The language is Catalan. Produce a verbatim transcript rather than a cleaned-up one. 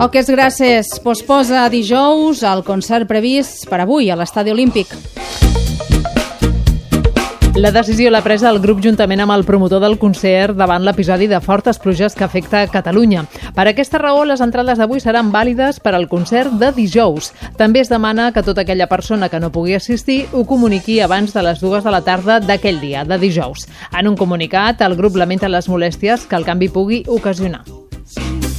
Poques gràcies. Posposa dijous el concert previst per avui a l'Estadi Olímpic. La decisió l'ha presa el grup juntament amb el promotor del concert davant l'episodi de fortes pluges que afecta Catalunya. Per aquesta raó, les entrades d'avui seran vàlides per al concert de dijous. També es demana que tota aquella persona que no pugui assistir ho comuniqui abans de les dues de la tarda d'aquell dia, de dijous. En un comunicat, el grup lamenta les molèsties que el canvi pugui ocasionar.